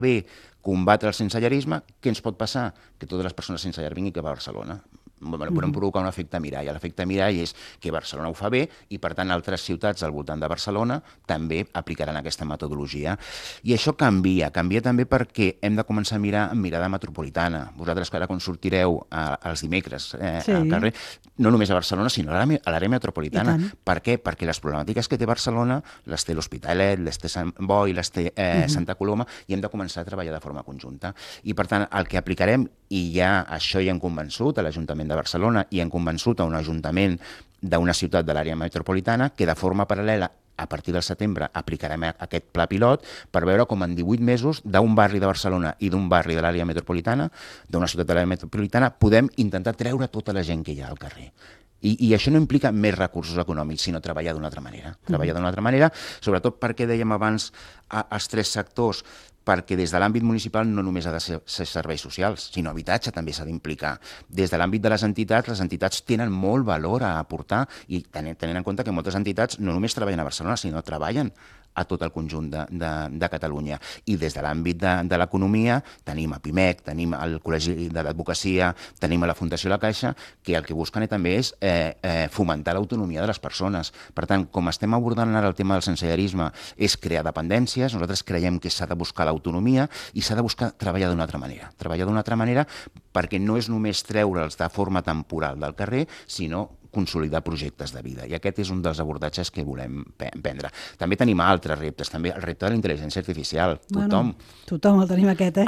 bé combatre el sensellarisme, què ens pot passar? Que totes les persones sense llar vinguin cap a Barcelona. Podem provocar un efecte mirall. L'efecte mirall és que Barcelona ho fa bé i, per tant, altres ciutats al voltant de Barcelona també aplicaran aquesta metodologia. I això canvia també perquè hem de començar a mirar amb mirada metropolitana. Vosaltres, que ara quan sortireu els dimecres al carrer, no només a Barcelona, sinó a l'àrea metropolitana. Per què? Perquè les problemàtiques que té Barcelona les té l'Hospitalet, les té Sant Boi, les té Santa Coloma, i hem de començar a treballar de forma conjunta. I, per tant, el que aplicarem, i ja això ja hem convençut a l'Ajuntament de Barcelona i hem convençut a un ajuntament d'una ciutat de l'àrea metropolitana, que de forma paral·lela a partir del setembre aplicarem aquest pla pilot per veure com en 18 mesos d'un barri de Barcelona i d'un barri de l'àrea metropolitana, d'una ciutat de l'àrea metropolitana, podem intentar treure tota la gent que hi ha al carrer. I això no implica més recursos econòmics, sinó treballar d'una altra manera. Treballar d'una altra manera, sobretot perquè dèiem abans els tres sectors, perquè des de l'àmbit municipal no només ha de ser serveis socials, sinó habitatge també s'ha d'implicar. Des de l'àmbit de les entitats tenen molt valor a aportar, i tenint en compte que moltes entitats no només treballen a Barcelona, sinó treballen a tot el conjunt de Catalunya. I des de l'àmbit de l'economia tenim a PIMEC, tenim el Col·legi de l'Advocacia, tenim a la Fundació La Caixa, que el que busquen també és fomentar l'autonomia de les persones. Per tant, com estem abordant ara el tema del sensellarisme, és crear dependències, nosaltres creiem que s'ha de buscar l'autonomia i s'ha de buscar treballar d'una altra manera. Treballar d'una altra manera perquè no és només treure'ls de forma temporal del carrer, sinó consolidar projectes de vida. I aquest és un dels abordatges que volem prendre. També tenim altres reptes, també el repte de la intel·ligència artificial. Tothom el tenim aquest,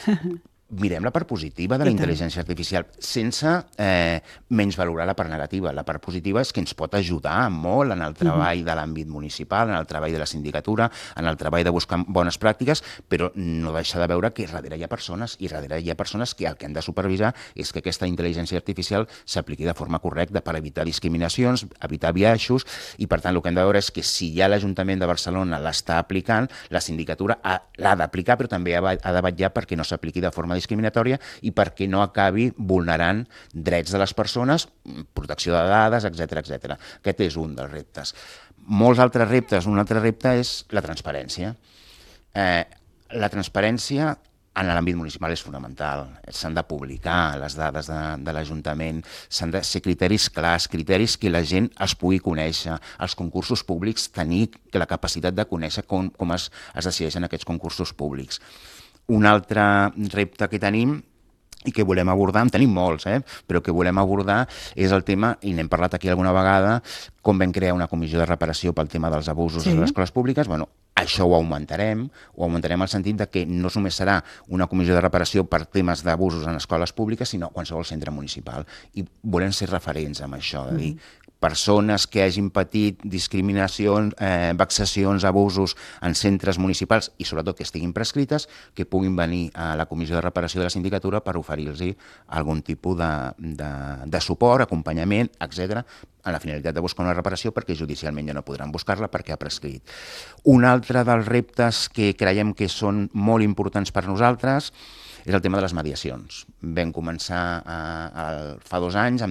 Mirem la part positiva de la intel·ligència artificial sense menys valorar la part negativa. La part positiva és que ens pot ajudar molt en el treball de l'àmbit municipal, en el treball de la sindicatura, en el treball de buscar bones pràctiques, però no deixa de veure que darrere hi ha persones, i darrere hi ha persones que el que han de supervisar és que aquesta intel·ligència artificial s'apliqui de forma correcta per evitar discriminacions, evitar biaixos, i per tant el que hem de veure és que si ja l'Ajuntament de Barcelona l'està aplicant, la sindicatura l'ha d'aplicar, però també ha de vetllar perquè no s'apliqui de forma discriminatòria i perquè no acabi vulnerant drets de les persones, protecció de dades, etc. Aquest és un dels reptes. Molts altres reptes. Un altre repte és la transparència. La transparència en l'àmbit municipal és fonamental. S'han de publicar les dades de l'Ajuntament, s'han de ser criteris clars, criteris que la gent es pugui conèixer. Els concursos públics, tenir la capacitat de conèixer com es decideixen aquests concursos públics. Un altre repte que tenim i que volem abordar, en tenim molts, però que volem abordar és el tema, i n'hem parlat aquí alguna vegada, com vam crear una comissió de reparació pel tema dels abusos a les escoles públiques. Això ho augmentarem al sentit de que no només serà una comissió de reparació per temes d'abusos en escoles públiques, sinó qualsevol centre municipal. I volem ser referents amb això, de dir, persones que hagin patit discriminacions, vexacions, abusos en centres municipals i sobretot que estiguin prescrites, que puguin venir a la comissió de reparació de la sindicatura per oferir-los algun tipus de suport, acompanyament, etc., amb la finalitat de buscar una reparació perquè judicialment ja no podran buscar-la perquè ha prescrit. Un altre dels reptes que creiem que són molt importants per nosaltres és el tema de les mediacions. Vam començar fa 2 anys amb